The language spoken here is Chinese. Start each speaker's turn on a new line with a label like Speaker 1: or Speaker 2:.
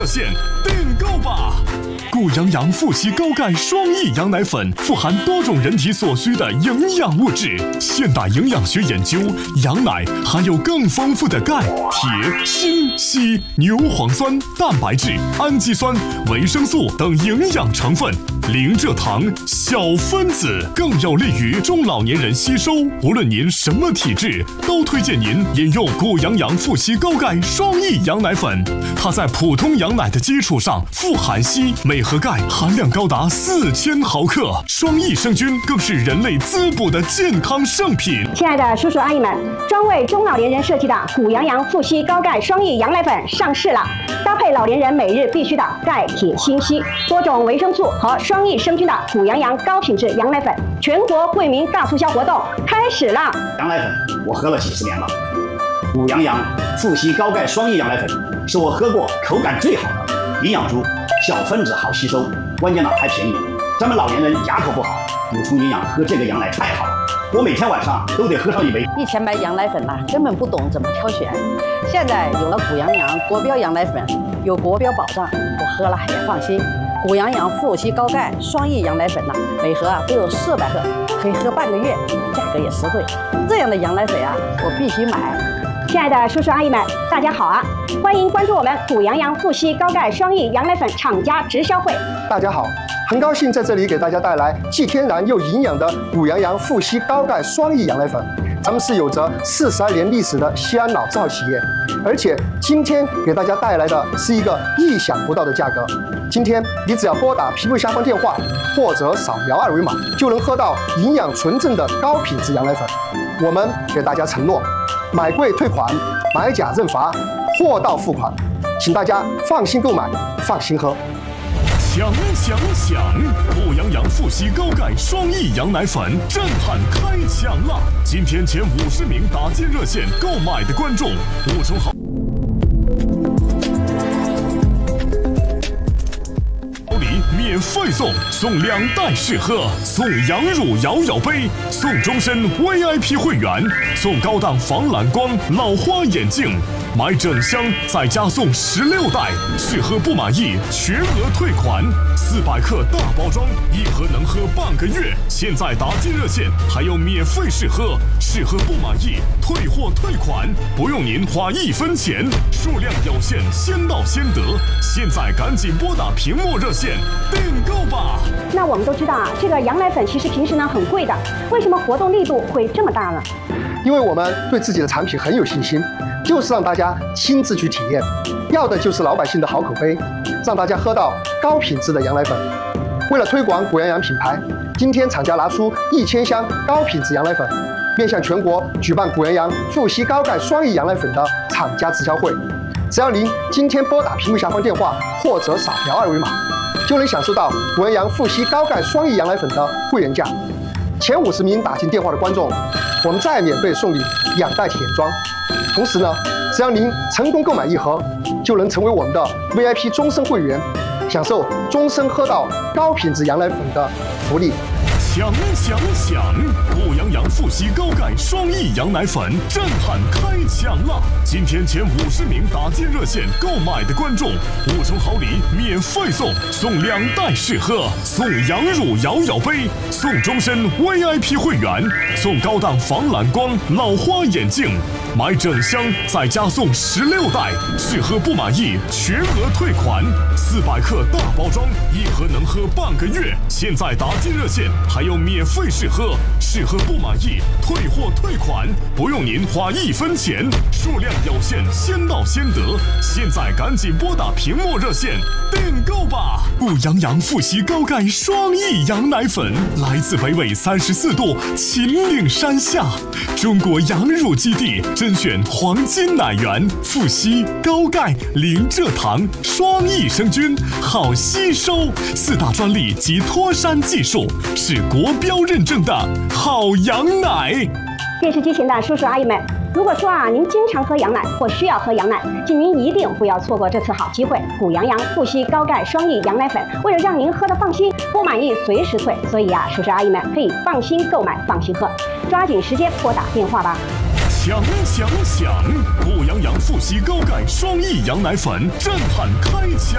Speaker 1: 现订购吧！谷阳阳富硒高钙双益羊奶粉富含多种人体所需的营养物质。现代营养学研究，羊奶含有更丰富的钙、铁、锌、硒、牛磺酸、蛋白质、氨基酸、维生素等营养成分，零蔗糖、小分子，更有利于中老年人吸收。无论您什么体质，都推荐您饮用谷阳阳富硒高钙双益羊奶粉。它在普通羊奶的基础上富含硒，镁和钙含量高达4000毫克，双益生菌更是人类滋补的健康圣品。
Speaker 2: 亲爱的叔叔阿姨们，专为中老年人设计的谷阳阳富硒高钙双益羊奶粉上市了，搭配老年人每日必需的钙、铁、锌、硒多种维生素和双益生菌的谷阳阳高品质羊奶粉，全国惠民大促销活动开始了。
Speaker 3: 羊奶粉我喝了几十年了，谷阳阳富硒高钙双益羊奶粉是我喝过口感最好的，营养足，小分子好吸收，关键呢还便宜。咱们老年人牙口不好，补充营养喝这个羊奶太好了，我每天晚上都得喝上一杯。
Speaker 4: 以前买羊奶粉呐，根本不懂怎么挑选，现在有了谷阳阳国标羊奶粉，有国标保障，我喝了也放心。谷阳阳富硒高钙双益羊奶粉呐，每盒都有400克，可以喝半个月，价格也实惠。这样的羊奶粉啊，我必须买。
Speaker 2: 亲爱的叔叔阿姨们，大家好啊！欢迎关注我们谷阳阳富硒高钙双益羊奶粉厂家直销会。
Speaker 5: 大家好，很高兴在这里给大家带来既天然又营养的谷阳阳富硒高钙双益羊奶粉。咱们是有着42年历史的西安老字号企业，而且今天给大家带来的是一个意想不到的价格。今天你只要拨打屏幕下方电话，或者扫描2维码，就能喝到营养纯正的高品质羊奶粉。我们给大家承诺，买贵退款，买假认罚，货到付款，请大家放心购买，放心喝。
Speaker 1: 抢！谷阳阳富硒高钙双益羊奶粉震撼开抢了！今天前50名打进热线购买的观众，5重好礼免费送2袋试喝，送羊乳摇摇杯，送终身 VIP 会员，送高档防蓝光老花眼镜。买整箱再加送16袋，试喝不满意全额退款。400克大包装，一盒能喝半个月。现在打进热线还有免费试喝，试喝不满意退货退款，不用您花1分钱，数量有限，先到先得。现在赶紧拨打屏幕热线订购吧。
Speaker 2: 那我们都知道啊，这个羊奶粉其实平时呢很贵的，为什么活动力度会这么大呢？
Speaker 5: 因为我们对自己的产品很有信心，就是让大家亲自去体验，要的就是老百姓的好口碑，让大家喝到高品质的羊奶粉。为了推广谷阳阳品牌，今天厂家拿出1000箱高品质羊奶粉，面向全国举办谷阳阳富硒高钙双益羊奶粉的厂家直销会。只要您今天拨打屏幕下方电话或者扫描2维码，就能享受到谷阳阳富硒高钙双益羊奶粉的会员价。前50名打进电话的观众，我们再免费送你2袋体验装。同时呢，只要您成功购买1盒，就能成为我们的 VIP 终身会员，享受终身喝到高品质羊奶粉的福利。
Speaker 1: 抢！谷阳阳富硒高钙双益羊奶粉震撼开抢了！今天前50名打进热线购买的观众，5重好礼免费送2袋试喝，送羊乳摇摇杯，送终身 VIP 会员，送高档防蓝光老花眼镜。买整箱再加送16袋，试喝不满意全额退款。400克大包装，一盒能喝半个月。现在打进热线还有免费试喝，试喝不满意退货退款，不用您花1分钱，数量有限，先到先得。现在赶紧拨打屏幕热线订购吧！谷阳阳富硒高钙双益羊奶粉来自北纬34度秦岭山下，中国羊乳基地。甄选黄金奶源，富硒、高钙、零蔗糖，双益生菌，好吸收，4大专利及脱山技术，是国标认证的好羊奶。
Speaker 2: 电视机前的叔叔阿姨们，如果说啊您经常喝羊奶或需要喝羊奶，请您一定不要错过这次好机会。谷阳阳富硒高钙双益羊奶粉，为了让您喝得放心，不满意随时退，所以啊叔叔阿姨们可以放心购买，放心喝，抓紧时间拨打电话吧。
Speaker 1: 抢！谷阳阳富硒高钙双益羊奶粉震撼开抢。